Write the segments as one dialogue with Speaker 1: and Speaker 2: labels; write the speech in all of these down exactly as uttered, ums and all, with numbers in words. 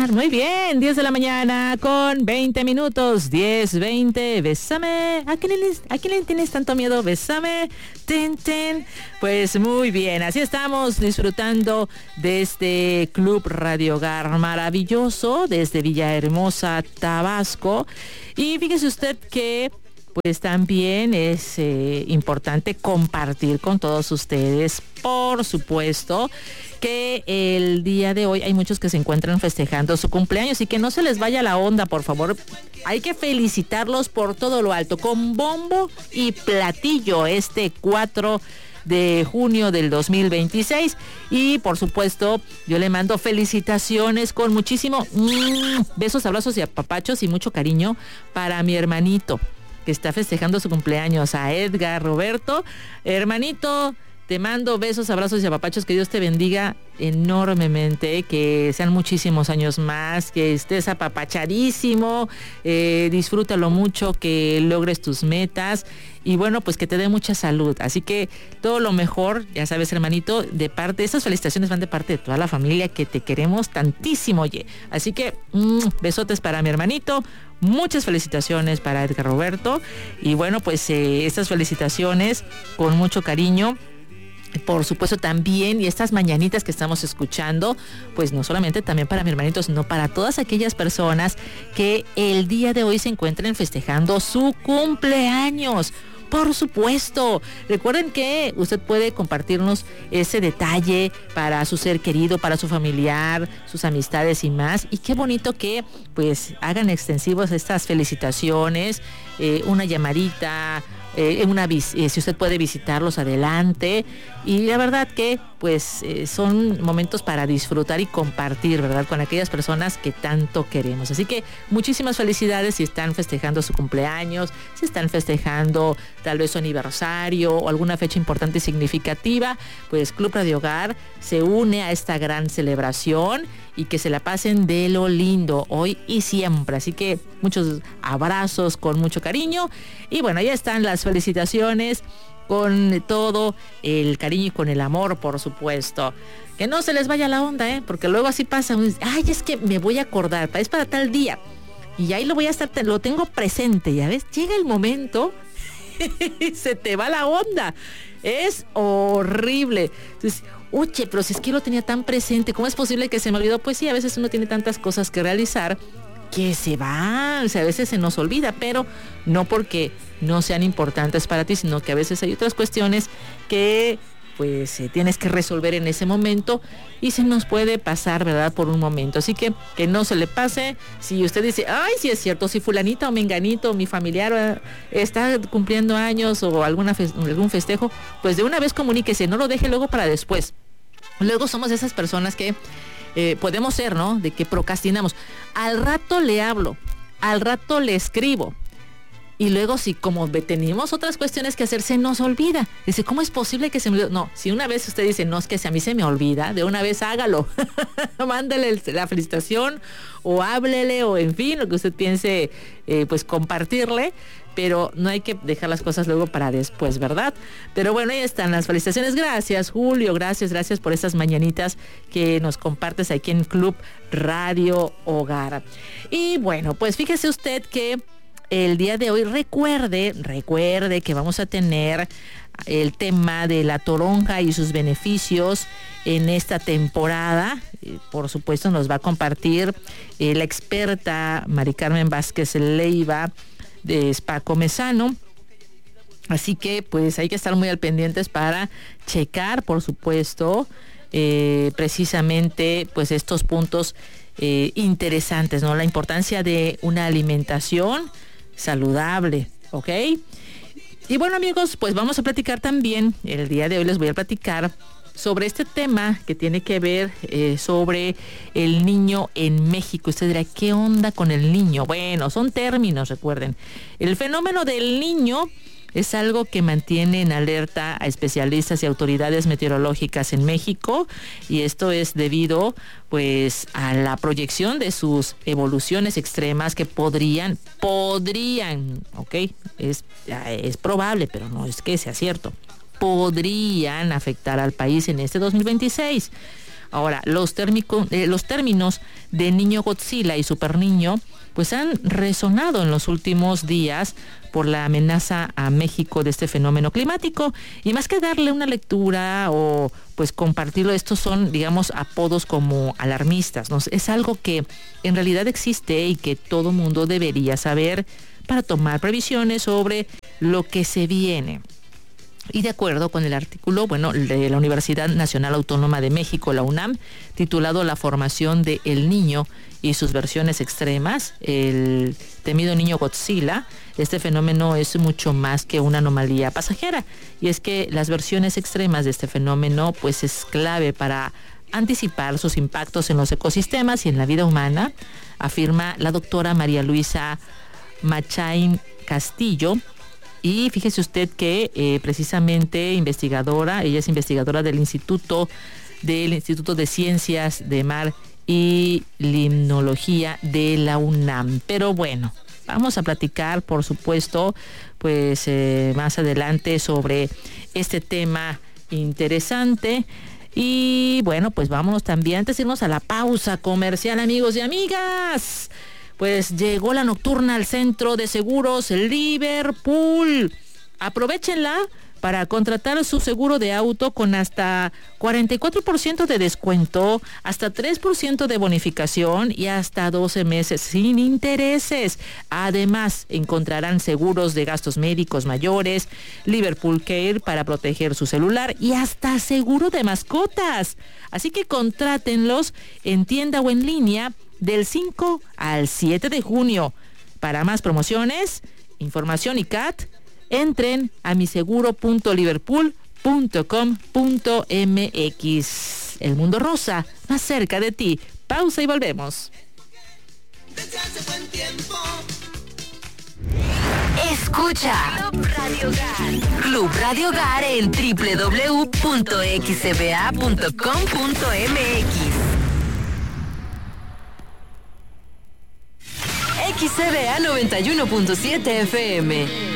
Speaker 1: radiogar. Muy bien, diez de la mañana con veinte minutos, diez, veinte, bésame. ¿A quién le, a quién le tienes tanto miedo? Bésame, ten, ten. Pues muy bien, así estamos disfrutando de este Club Radiogar maravilloso desde Villahermosa, Tabasco. Y fíjese usted que pues también es eh, importante compartir con todos ustedes, por supuesto, que el día de hoy hay muchos que se encuentran festejando su cumpleaños y que no se les vaya la onda, por favor. Hay que felicitarlos por todo lo alto, con bombo y platillo este cuatro de junio del dos mil veintiséis. Y por supuesto yo le mando felicitaciones con muchísimo mmm, besos, abrazos y apapachos y mucho cariño para mi hermanito que está festejando su cumpleaños, a Edgar Roberto. Hermanito, te mando besos, abrazos y apapachos, que Dios te bendiga enormemente, que sean muchísimos años más, que estés apapachadísimo, eh, disfrútalo mucho, que logres tus metas y bueno, pues que te dé mucha salud. Así que todo lo mejor, ya sabes, hermanito, de parte, estas felicitaciones van de parte de toda la familia que te queremos tantísimo, oye. Así que mmm, besotes para mi hermanito, muchas felicitaciones para Edgar Roberto y bueno, pues eh, estas felicitaciones con mucho cariño. Por supuesto también, y estas mañanitas que estamos escuchando, pues no solamente también para mi hermanito, sino para todas aquellas personas que el día de hoy se encuentren festejando su cumpleaños. Por supuesto, recuerden que usted puede compartirnos ese detalle para su ser querido, para su familiar, sus amistades y más. Y qué bonito que pues hagan extensivos estas felicitaciones, eh, una llamadita, Eh, una eh, si usted puede visitarlos, adelante. Y la verdad que pues eh, son momentos para disfrutar y compartir, ¿verdad?, con aquellas personas que tanto queremos. Así que muchísimas felicidades si están festejando su cumpleaños, si están festejando tal vez su aniversario o alguna fecha importante y significativa. Pues Club Radiogar se une a esta gran celebración y que se la pasen de lo lindo hoy y siempre. Así que muchos abrazos con mucho cariño. Y bueno, ya están las felicitaciones con todo el cariño y con el amor, por supuesto. Que no se les vaya la onda, ¿eh? Porque luego así pasa. Ay, es que me voy a acordar, es para tal día. Y ahí lo voy a estar, lo tengo presente, ya ves. Llega el momento y se te va la onda. Es horrible. Entonces, oye, pero si es que lo tenía tan presente, ¿cómo es posible que se me olvidó? Pues sí, a veces uno tiene tantas cosas que realizar que se van, o sea, a veces se nos olvida, pero no porque no sean importantes para ti, sino que a veces hay otras cuestiones que pues eh, tienes que resolver en ese momento y se nos puede pasar, ¿verdad?, por un momento. Así que que no se le pase. Si usted dice, ay, sí es cierto, si fulanita o menganito, mi familiar eh, está cumpliendo años o alguna fe- algún festejo, pues de una vez comuníquese, no lo deje luego para después. Luego somos esas personas que eh, podemos ser, ¿no?, de que procrastinamos. Al rato le hablo, al rato le escribo. Y luego si como tenemos otras cuestiones que hacer, se nos olvida. Dice, ¿cómo es posible que se me olvide? No, si una vez usted dice, no, es que si a mí se me olvida, de una vez hágalo. Mándele la felicitación o háblele o en fin, lo que usted piense, eh, pues compartirle. Pero no hay que dejar las cosas luego para después, ¿verdad? Pero bueno, ahí están las felicitaciones. Gracias, Julio, gracias, gracias por estas mañanitas que nos compartes aquí en Club Radio Hogar. Y bueno, pues fíjese usted que el día de hoy recuerde, recuerde que vamos a tener el tema de la toronja y sus beneficios en esta temporada. Eh, por supuesto nos va a compartir eh, la experta Mari Carmen Vázquez Leiva de Spa Comezano. Así que pues hay que estar muy al pendientes para checar, por supuesto, eh, precisamente pues estos puntos eh, interesantes, ¿no? La importancia de una alimentación saludable, ¿ok? Y bueno, amigos, pues vamos a platicar también, el día de hoy les voy a platicar sobre este tema que tiene que ver eh, sobre el niño en México. Usted dirá, ¿qué onda con el niño? Bueno, son términos, recuerden. El fenómeno del niño es algo que mantiene en alerta a especialistas y autoridades meteorológicas en México, y esto es debido pues a la proyección de sus evoluciones extremas que podrían, podrían, ok, es, es probable, pero no es que sea cierto, podrían afectar al país en este dos mil veintiséis. Ahora, los, térmico, eh, los términos de niño Godzilla y super niño pues han resonado en los últimos días por la amenaza a México de este fenómeno climático, y más que darle una lectura o pues compartirlo, estos son, digamos, apodos como alarmistas, ¿no? Es algo que en realidad existe y que todo mundo debería saber para tomar previsiones sobre lo que se viene. Y de acuerdo con el artículo, bueno, de la Universidad Nacional Autónoma de México, la UNAM, titulado La formación de El Niño y sus versiones extremas, el temido niño Godzilla, este fenómeno es mucho más que una anomalía pasajera. Y es que las versiones extremas de este fenómeno, pues es clave para anticipar sus impactos en los ecosistemas y en la vida humana, afirma la doctora María Luisa Machain Castillo. Y fíjese usted que eh, precisamente investigadora, ella es investigadora del Instituto del Instituto de Ciencias de Mar y Limnología de la UNAM. Pero bueno, vamos a platicar, por supuesto, pues eh, más adelante sobre este tema interesante. Y bueno, pues vámonos también, antes de irnos a la pausa comercial, amigos y amigas. Pues llegó la nocturna al Centro de Seguros Liverpool. Aprovechenla para contratar su seguro de auto con hasta cuarenta y cuatro por ciento de descuento, hasta tres por ciento de bonificación y hasta doce meses sin intereses. Además, encontrarán seguros de gastos médicos mayores, Liverpool Care para proteger su celular y hasta seguro de mascotas. Así que contrátenlos en tienda o en línea del cinco al siete de junio. Para más promociones, información y C A T, entren a miseguro punto liverpool punto com punto m x. El mundo rosa, más cerca de ti. Pausa y volvemos.
Speaker 2: Escucha Club Radio Hogar. Club Radio Hogar en doble u doble u doble u punto x c b a punto com punto m x. X C B A noventa y uno punto siete F M.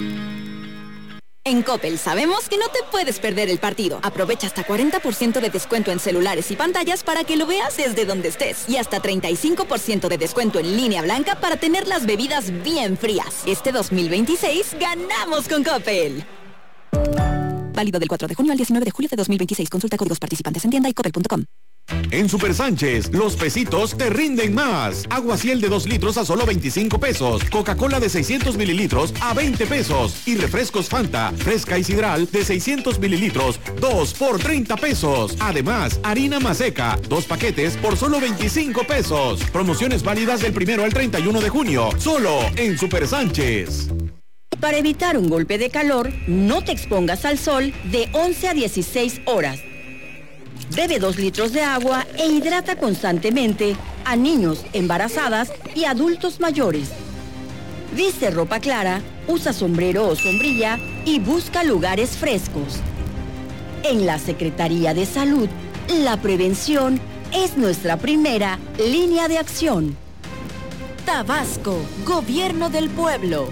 Speaker 3: En Coppel sabemos que no te puedes perder el partido. Aprovecha hasta cuarenta por ciento de descuento en celulares y pantallas para que lo veas desde donde estés. Y hasta treinta y cinco por ciento de descuento en línea blanca para tener las bebidas bien frías. Este dos mil veintiséis ganamos con Coppel. Válido del cuatro de junio al diecinueve de julio de dos mil veintiséis. Consulta códigos participantes en tienda y coppel punto com.
Speaker 4: En Super Sánchez, los pesitos te rinden más. Agua Ciel de dos litros a solo veinticinco pesos. Coca-Cola de seiscientos mililitros a veinte pesos. Y refrescos Fanta, fresca y sidral de seiscientos mililitros, dos por treinta pesos. Además, harina Maseca, dos paquetes por solo veinticinco pesos. Promociones válidas del primero al treinta y uno de junio. Solo en Super Sánchez.
Speaker 5: Para evitar un golpe de calor, no te expongas al sol de once a dieciséis horas. Bebe dos litros de agua e hidrata constantemente a niños, embarazadas y adultos mayores. Viste ropa clara, usa sombrero o sombrilla y busca lugares frescos. En la Secretaría de Salud, la prevención es nuestra primera línea de acción.
Speaker 2: Tabasco, Gobierno del Pueblo.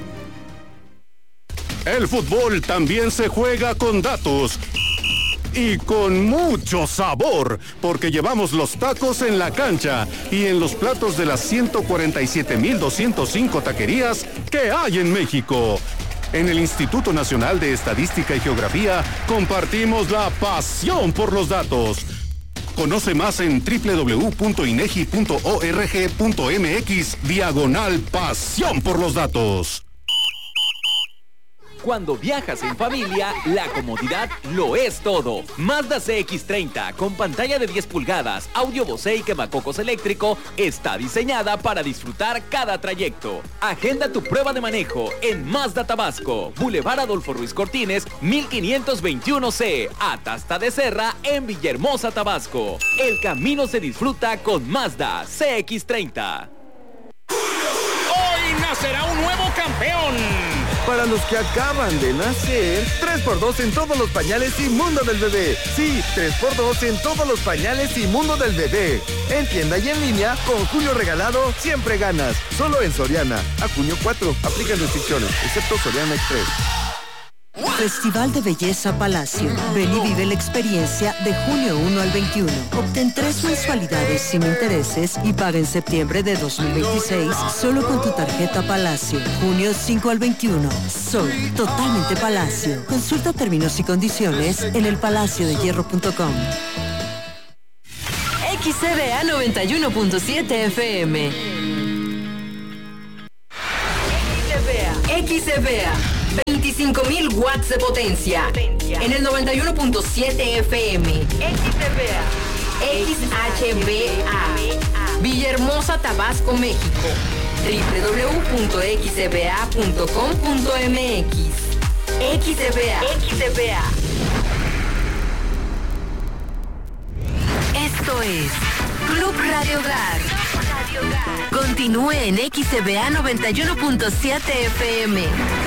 Speaker 6: El fútbol también se juega con datos. Y con mucho sabor, porque llevamos los tacos en la cancha y en los platos de las ciento cuarenta y siete mil doscientos cinco taquerías que hay en México. En el Instituto Nacional de Estadística y Geografía compartimos la pasión por los datos. Conoce más en doble u doble u doble u punto inegi punto org punto m x diagonal pasión por los datos.
Speaker 7: Cuando viajas en familia, la comodidad lo es todo. Mazda C X treinta, con pantalla de diez pulgadas, audio Bose y quemacocos eléctrico, está diseñada para disfrutar cada trayecto. Agenda tu prueba de manejo en Mazda Tabasco, Boulevard Adolfo Ruiz Cortines, mil quinientos veintiuno C, Atasta de Serra, en Villahermosa, Tabasco. El camino se disfruta con Mazda C X treinta.
Speaker 8: Hoy nacerá un nuevo campeón.
Speaker 9: Para los que acaban de nacer, tres por dos en todos los pañales y mundo del bebé. Sí, tres por dos en todos los pañales y mundo del bebé. En tienda y en línea, con Julio Regalado, siempre ganas. Solo en Soriana. A junio cuatro. Aplican restricciones, excepto Soriana Express.
Speaker 10: Festival de Belleza Palacio. Ven y vive la experiencia de junio uno al veintiuno. Obtén tres mensualidades sin intereses y paga en septiembre de dos mil veintiséis solo con tu tarjeta Palacio. Junio cinco al veintiuno. Sol, totalmente Palacio. Consulta términos y condiciones en el palacio de hierro punto com.
Speaker 2: X C B A noventa y uno punto siete F M. X C B A, veinticinco mil watts de potencia. En el noventa y uno punto siete F M. X C B A. X H B A. Villahermosa, Tabasco, México. doble u doble u doble u punto x c b a punto com punto m x. X C B A. X C B A. Esto es Club Radio Hogar. Continúe en X C B A noventa y uno punto siete F M.